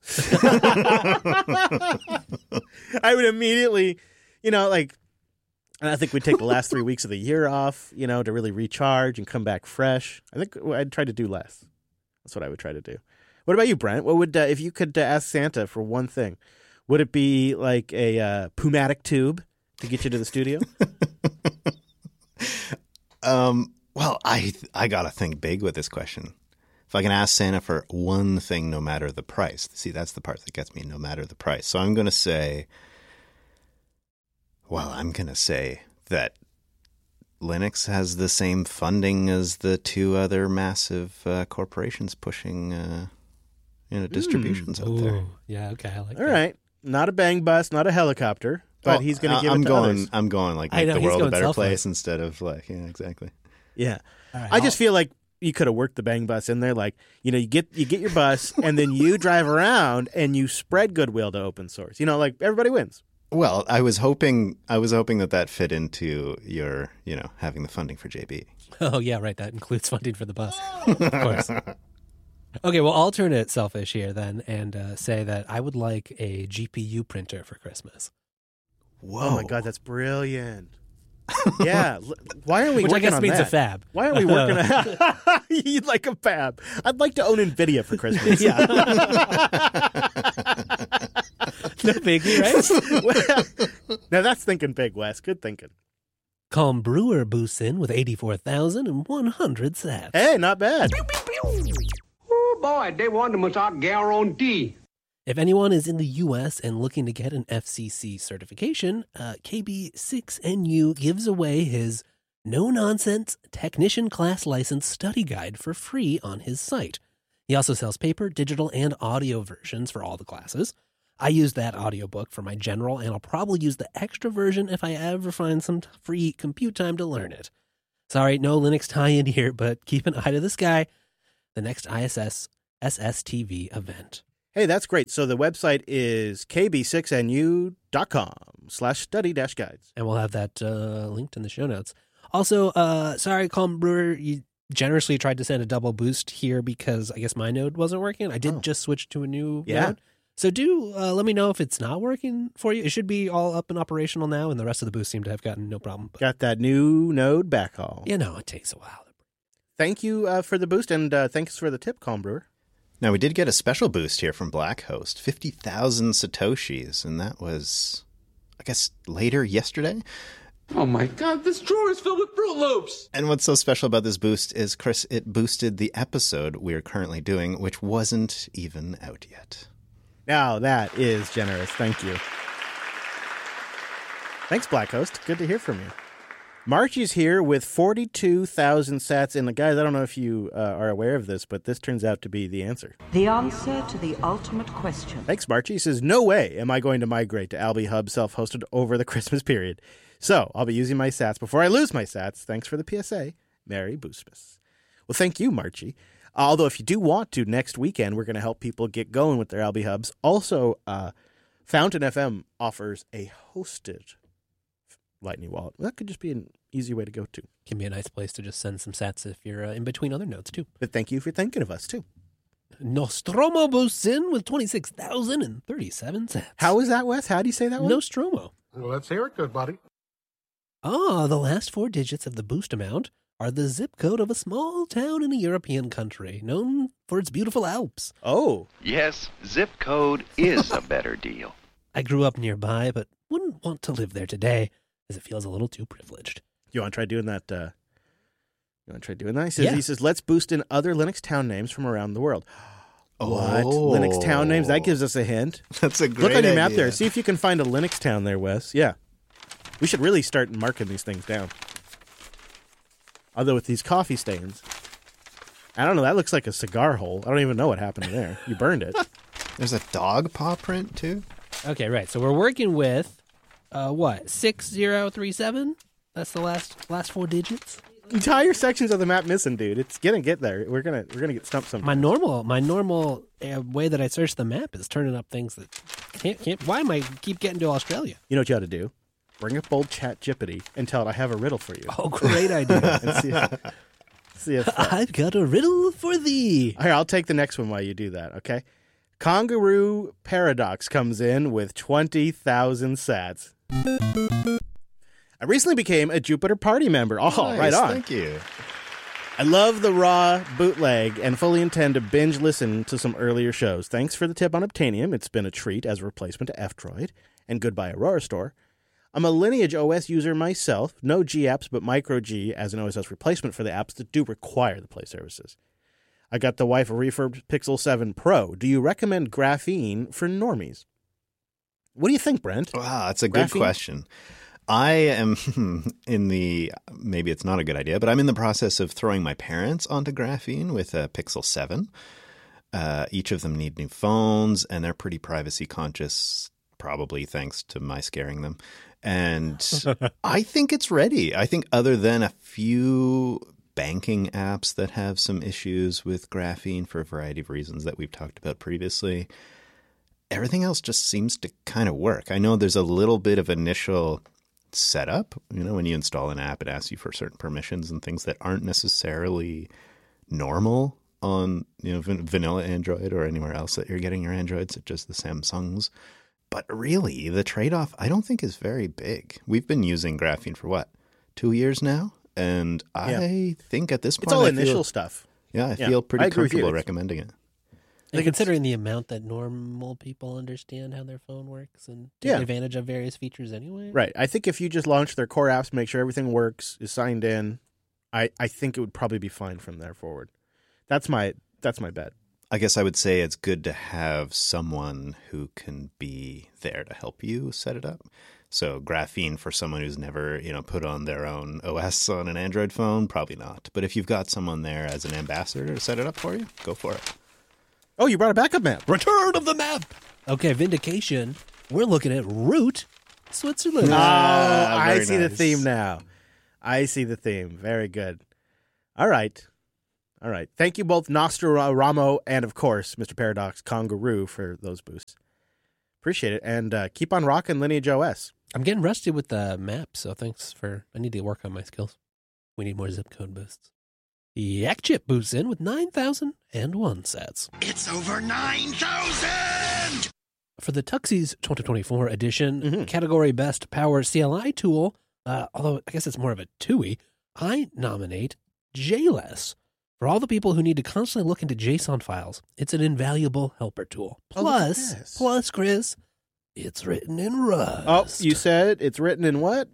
I would immediately, I think we'd take the last 3 weeks of the year off, to really recharge and come back fresh. I think I'd try to do less. That's what I would try to do. What about you, Brent? What would, if you could ask Santa for one thing, would it be like a Pumatic tube to get you to the studio? Well, I got to think big with this question. If I can ask Santa for one thing, no matter the price. See, that's the part that gets me, no matter the price. So I'm going to say that Linux has the same funding as the two other massive corporations pushing distributions out there. Yeah, okay, I like All that. right. Not a bang bus, not a helicopter, but he's going to give it to others. I'm going like I make know, the he's world a going better selfless. place instead of like, yeah, exactly. Yeah. All right, I just feel like you could have worked the bang bus in there. Like, you get your bus and then you drive around and you spread goodwill to open source. Like everybody wins. Well, I was hoping that fit into your, having the funding for JB. Oh, yeah, right. That includes funding for the bus. Of course. Okay, well, I'll turn it selfish here then and say that I would like a GPU printer for Christmas. Whoa. Oh, my God, that's brilliant. Yeah. Why aren't we Which I working guess on means that? a fab. Why aren't we working on You'd like a fab. I'd like to own NVIDIA for Christmas. Yeah. No biggie, right? Well, now that's thinking big, Wes. Good thinking. Calm Brewer boosts in with 84,100 sats. Hey, not bad. Oh boy, they want without guarantee. If anyone is in the U.S. and looking to get an FCC certification, KB6NU gives away his no-nonsense technician class license study guide for free on his site. He also sells paper, digital, and audio versions for all the classes. I use that audiobook for my general, and I'll probably use the extra version if I ever find some free compute time to learn it. Sorry, no Linux tie-in here, but keep an eye to the sky. The next ISS SSTV event. Hey, that's great. So the website is kb6nu.com/study-guides. And we'll have that linked in the show notes. Also, sorry, Calm Brewer, you generously tried to send a double boost here because I guess my node wasn't working. I did just switch to a new node. So do let me know if it's not working for you. It should be all up and operational now, and the rest of the boosts seem to have gotten no problem. But, Got that new node backhaul. you know, it takes a while. Thank you for the boost, and thanks for the tip, Calm Brewer. Now, we did get a special boost here from Blackhost, 50,000 Satoshis, and that was, I guess, later yesterday. Oh my god, this drawer is filled with Fruit Loops! And what's so special about this boost is, Chris, it boosted the episode we're currently doing, which wasn't even out yet. Now, that is generous. Thank you. Thanks, Blackhost. Good to hear from you. Marchie's here with 42,000 sats. And guys, I don't know if you are aware of this, but this turns out to be the answer. The answer to the ultimate question. Thanks, Marchie. He says, no way am I going to migrate to Alby Hub self-hosted over the Christmas period. So I'll be using my sats before I lose my sats. Thanks for the PSA. Merry Boostmas. Well, thank you, Marchie. Although if you do want to, next weekend, we're going to help people get going with their Alby Hubs. Also, Fountain FM offers a hosted Lightning wallet. That could just be an easy way to go to. Can be a nice place to just send some sats if you're in between other nodes, too. But thank you for thinking of us, too. Nostromo boosts in with 26,037 sats. How is that, Wes? How do you say that one? Nostromo. Well, let's hear it, good buddy. The last four digits of the boost amount are the zip code of a small town in a European country known for its beautiful Alps. Oh. Yes, zip code is a better deal. I grew up nearby, but wouldn't want to live there today, as it feels a little too privileged. You want to try doing that? You want to try doing that? Yeah. He says, let's boost in other Linux town names from around the world. What? Linux town names? That gives us a hint. That's a great Look on your map idea. there. See if you can find a Linux town there, Wes. Yeah. We should really start marking these things down. Although with these coffee stains, I don't know. That looks like a cigar hole. I don't even know what happened there. You burned it. There's a dog paw print, too? Okay, right. So we're working with, 6037? That's the last four digits? Entire sections of the map missing, dude. It's gonna get there. We're gonna get stumped sometime. My normal way that I search the map is turning up things that can't. Why am I keep getting to Australia? You know what you ought to do? Bring up old ChatGPT and tell it I have a riddle for you. Oh, great idea! And see if I've got a riddle for thee. Here, I'll take the next one while you do that. Okay. Kangaroo Paradox comes in with 20,000 sats. I recently became a Jupiter Party member. Oh, Nice, right on. Thank you. I love the raw bootleg and fully intend to binge listen to some earlier shows. Thanks for the tip on Obtainium. It's been a treat as a replacement to F-Droid. And goodbye, Aurora Store. I'm a Lineage OS user myself. No G apps, but Micro G as an OSS replacement for the apps that do require the Play services. I got the wife a refurbed Pixel 7 Pro. Do you recommend Graphene for normies? What do you think, Brent? Wow, that's a good Graphene? question. I am maybe it's not a good idea, but I'm in the process of throwing my parents onto Graphene with a Pixel 7. Each of them need new phones, and they're pretty privacy conscious, probably thanks to my scaring them. And I think it's ready. I think other than a few banking apps that have some issues with Graphene for a variety of reasons that we've talked about previously, everything else just seems to kind of work. I know there's a little bit of initial setup. You know, when you install an app, it asks you for certain permissions and things that aren't necessarily normal on, you know, vanilla Android or anywhere else that you're getting your Androids, such as the Samsungs. But really, the trade-off, I don't think is very big. We've been using Graphene for, 2 years now? And I think at this point, It's all I initial feel, stuff. Yeah, I Yeah, feel I pretty agree with you. comfortable recommending it. And considering the amount that normal people understand how their phone works and take advantage of various features anyway. Right. I think if you just launch their core apps, make sure everything works, is signed in, I think it would probably be fine from there forward. That's my bet. I guess I would say it's good to have someone who can be there to help you set it up. So Graphene for someone who's never, put on their own OS on an Android phone, probably not. But if you've got someone there as an ambassador to set it up for you, go for it. Oh, you brought a backup map. Return of the map. Okay, Vindication. We're looking at Root, Switzerland. I see the theme now. I see the theme. Very good. All right. Thank you both, Nostramo and, of course, Mr. Paradox Kangaroo, for those boosts. Appreciate it. And keep on rocking Lineage OS. I'm getting rusty with the map, so thanks I need to work on my skills. We need more zip code boosts. Yak Chip boosts in with 9,001 sats. It's over 9,000! For the Tuxies 2024 edition, category best power CLI tool, although I guess it's more of a TUI, I nominate JLess. For all the people who need to constantly look into JSON files, it's an invaluable helper tool. Plus, Chris, it's written in Rust. Oh, you said it's written in what?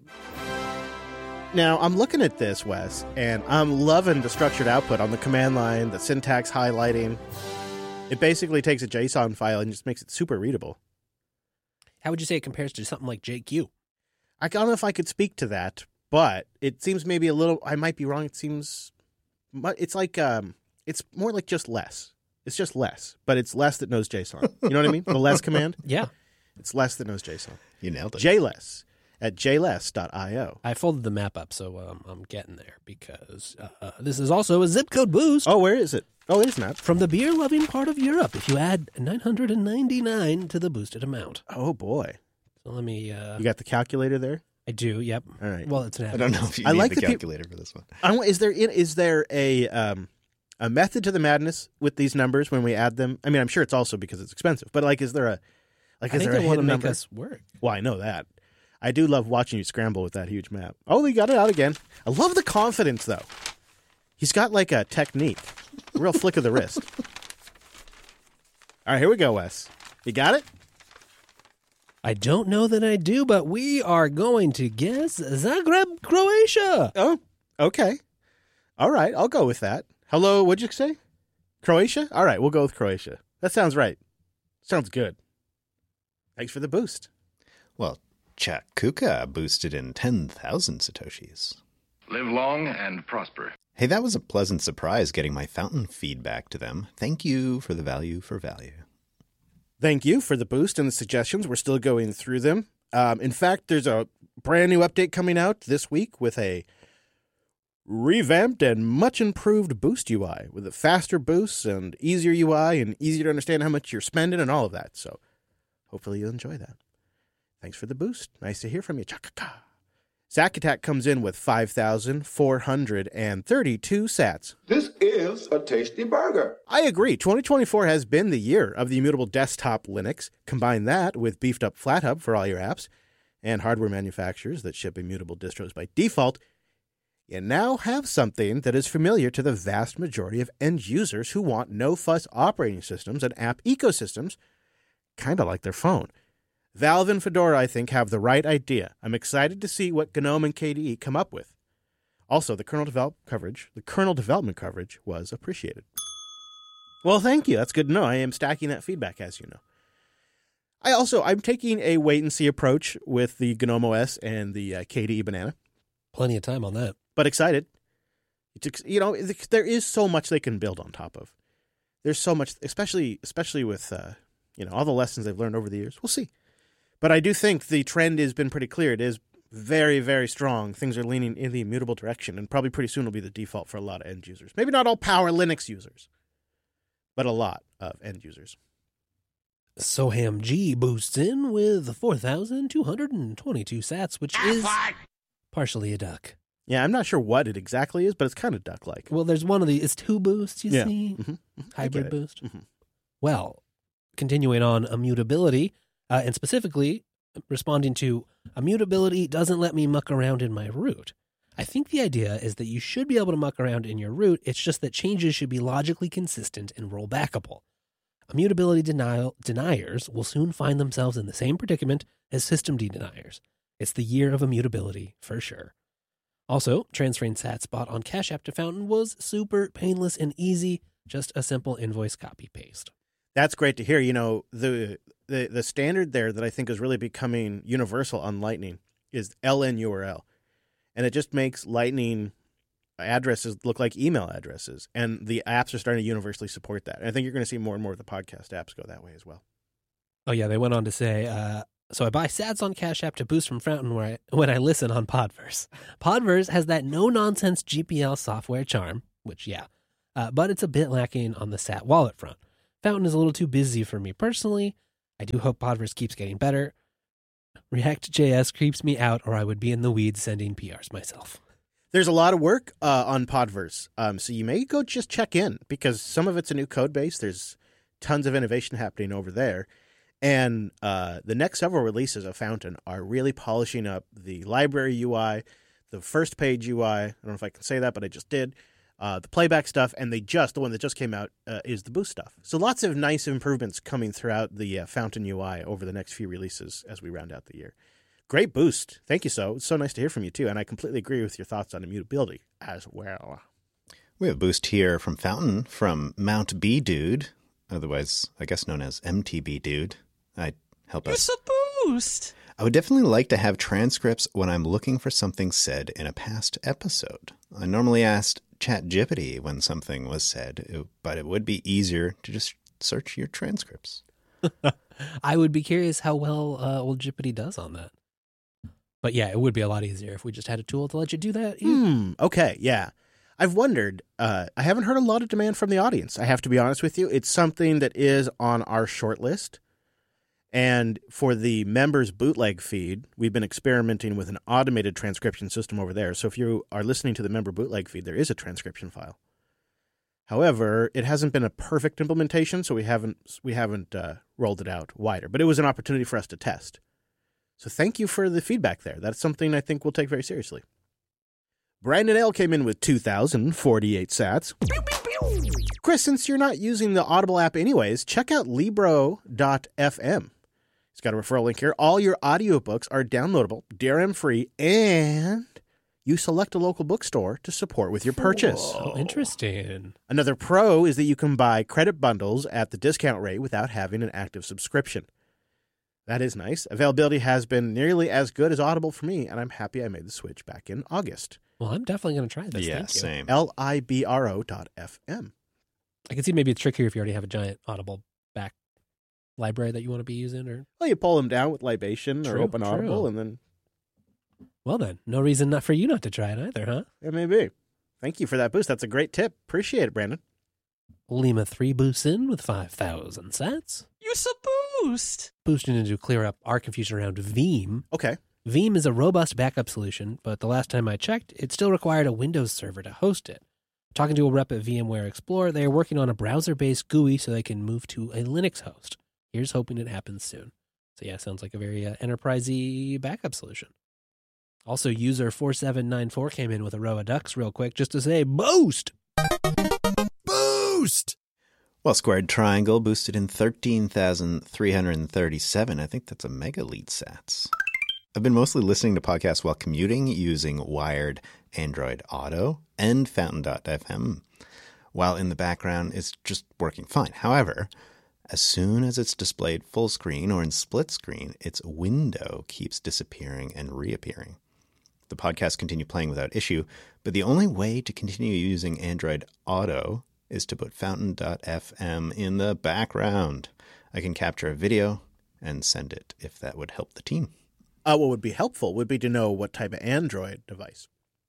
Now, I'm looking at this, Wes, and I'm loving the structured output on the command line, the syntax highlighting. It basically takes a JSON file and just makes it super readable. How would you say it compares to something like JQ? I don't know if I could speak to that, but it seems maybe a little, I might be wrong. It seems, it's like, it's more like just less. It's just less, but it's less that knows JSON. You know what I mean? The less command? Yeah. It's less that knows JSON. You nailed it. JLess at jless.io. I folded the map up, so I'm getting there because this is also a zip code boost. Oh, where is it? Oh, it is not. From the beer-loving part of Europe, if you add 999 to the boosted amount. Oh, boy. So let me... you got the calculator there? I do, yep. All right. Well, it's an I don't know if you need the calculator for this one. Is there a method to the madness with these numbers when we add them? I mean, I'm sure it's also because it's expensive, but is there a hidden number? Make us work. Well, I know that. I do love watching you scramble with that huge map. Oh, he got it out again. I love the confidence, though. He's got like a technique. A real flick of the wrist. All right, here we go, Wes. You got it? I don't know that I do, but we are going to guess Zagreb, Croatia. Oh, okay. All right, I'll go with that. Hello, what'd you say? Croatia? All right, we'll go with Croatia. That sounds right. Sounds good. Thanks for the boost. Well, Chak Kuka boosted in 10,000 Satoshis. Live long and prosper. Hey, that was a pleasant surprise getting my fountain feedback to them. Thank you for the value for value. Thank you for the boost and the suggestions. We're still going through them. In fact, there's a brand new update coming out this week with a revamped and much improved boost UI with a faster boosts and easier UI and easier to understand how much you're spending and all of that. So hopefully you'll enjoy that. Thanks for the boost. Nice to hear from you. Chaka-ka. Zack Attack comes in with 5,432 sats. This is a tasty burger. I agree. 2024 has been the year of the immutable desktop Linux. Combine that with beefed up FlatHub for all your apps and hardware manufacturers that ship immutable distros by default. You now have something that is familiar to the vast majority of end users who want no-fuss operating systems and app ecosystems, kind of like their phone. Valve and Fedora, I think, have the right idea. I'm excited to see what GNOME and KDE come up with. Also, the kernel development coverage was appreciated. Well, thank you. That's good to know. I am stacking that feedback, as you know. I'm taking a wait-and-see approach with the GNOME OS and the KDE Banana. Plenty of time on that. But excited. There is so much they can build on top of. There's so much, especially with all the lessons they've learned over the years. We'll see. But I do think the trend has been pretty clear. It is very, very strong. Things are leaning in the immutable direction, and probably pretty soon will be the default for a lot of end users. Maybe not all power Linux users, but a lot of end users. Soham G boosts in with 4,222 sats, which is partially a duck. Yeah, I'm not sure what it exactly is, but it's kind of duck-like. Well, there's one of the, it's two boosts, you see? Mm-hmm. Hybrid boost. Mm-hmm. Well, continuing on immutability, and specifically responding to immutability doesn't let me muck around in my root. I think the idea is that you should be able to muck around in your root. It's just that changes should be logically consistent and rollbackable. Immutability deniers will soon find themselves in the same predicament as systemd deniers. It's the year of immutability, for sure. Also, transferring sats bought on Cash App to Fountain was super painless and easy, just a simple invoice copy-paste. That's great to hear. You know, the standard there that I think is really becoming universal on Lightning is LNURL. And it just makes Lightning addresses look like email addresses. And the apps are starting to universally support that. And I think you're going to see more and more of the podcast apps go that way as well. Oh, yeah, they went on to say, so I buy sats on Cash App to boost from Fountain when I listen on Podverse. Podverse has that no-nonsense GPL software charm, which, yeah, but it's a bit lacking on the sat wallet front. Fountain is a little too busy for me personally. I do hope Podverse keeps getting better. React.js creeps me out, or I would be in the weeds sending PRs myself. There's a lot of work on Podverse, so you may go just check in, because some of it's a new code base. There's tons of innovation happening over there. And the next several releases of Fountain are really polishing up the library UI, the first page UI. I don't know if I can say that, but I just did. The playback stuff, and the one that just came out is the Boost stuff. So lots of nice improvements coming throughout the Fountain UI over the next few releases as we round out the year. Great Boost. Thank you, So. It's so nice to hear from you, too. And I completely agree with your thoughts on immutability as well. We have a boost here from Fountain from Mount B Dude, otherwise, I guess, known as MTB Dude. Help us. It's a boost. I would definitely like to have transcripts when I'm looking for something said in a past episode. I normally asked ChatGPT when something was said, but it would be easier to just search your transcripts. I would be curious how well old Gipity does on that. But yeah, it would be a lot easier if we just had a tool to let you do that. Okay, yeah. I've wondered. I haven't heard a lot of demand from the audience. I have to be honest with you. It's something that is on our short list. And for the members bootleg feed, we've been experimenting with an automated transcription system over there. So if you are listening to the member bootleg feed, there is a transcription file. However, it hasn't been a perfect implementation, so we haven't rolled it out wider. But it was an opportunity for us to test. So thank you for the feedback there. That's something I think we'll take very seriously. Brandon L. came in with 2,048 sats. Chris, since you're not using the Audible app anyways, check out Libro.fm. It's got a referral link here. All your audiobooks are downloadable, DRM-free, and you select a local bookstore to support with your purchase. Oh, interesting. Another pro is that you can buy credit bundles at the discount rate without having an active subscription. That is nice. Availability has been nearly as good as Audible for me, and I'm happy I made the switch back in August. Well, I'm definitely going to try this. Yeah, Thank you. same. Libro.fm. I can see maybe it's trickier if you already have a giant Audible back library that you want to be using. Or Well, you pull them down with Libation or Open Audible, and then... Well then, no reason not for you not to try it either, huh? It may be. Thank you for that boost. That's a great tip. Appreciate it, Brandon. Lima 3 boosts in with 5,000 sats. Use a boost. Boosting in to clear up our confusion around Veeam. Okay. Veeam is a robust backup solution, but the last time I checked, it still required a Windows server to host it. Talking to a rep at VMware Explorer, they are working on a browser-based GUI so they can move to a Linux host. Here's hoping it happens soon. So yeah, sounds like a very enterprisey backup solution. Also, user 4794 came in with a row of ducks real quick just to say, boost! Boost! Well, Squared Triangle boosted in 13,337. I think that's a mega lead sats. I've been mostly listening to podcasts while commuting using wired Android Auto and Fountain.fm, while in the background it's just working fine. However, as soon as it's displayed full screen or in split screen, its window keeps disappearing and reappearing. The podcasts continue playing without issue, but the only way to continue using Android Auto is to put Fountain.fm in the background. I can capture a video and send it if that would help the team. What would be helpful would be to know what type of Android device.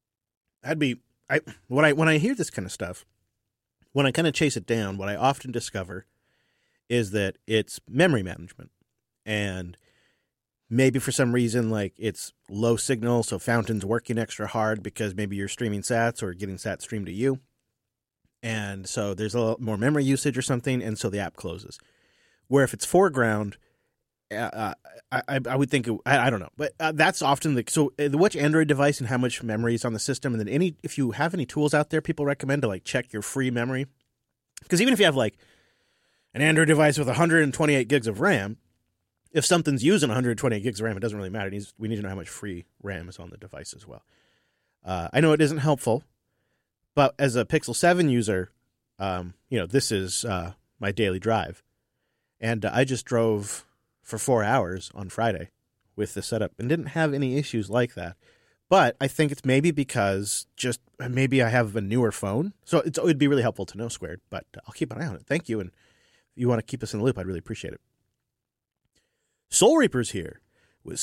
When I hear this kind of stuff, when I kind of chase it down, what I often discover is that it's memory management. And maybe for some reason, like it's low signal, so Fountain's working extra hard because maybe you're streaming sats or getting sats streamed to you. And so there's a lot more memory usage or something, and so the app closes. Where if it's foreground, I would think, I don't know. But that's often so which Android device and how much memory is on the system. And then if you have any tools out there people recommend to like check your free memory. Because even if you have like, an Android device with 128 gigs of RAM, if something's using 128 gigs of RAM, it doesn't really matter. We need to know how much free RAM is on the device as well. I know it isn't helpful, but as a Pixel 7 user, this is my daily drive. And I just drove for 4 hours on Friday with the setup and didn't have any issues like that. But I think it's maybe because maybe I have a newer phone. So it would be really helpful to know Squared, but I'll keep an eye on it. Thank you. And if you want to keep us in the loop, I'd really appreciate it. Soul Reaper's here with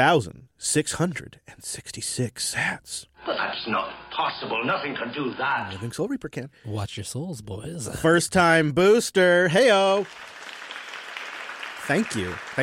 6,666 sats. But that's not possible. Nothing can do that. I think Soul Reaper can. Watch your souls, boys. First time booster. Heyo. Thank you.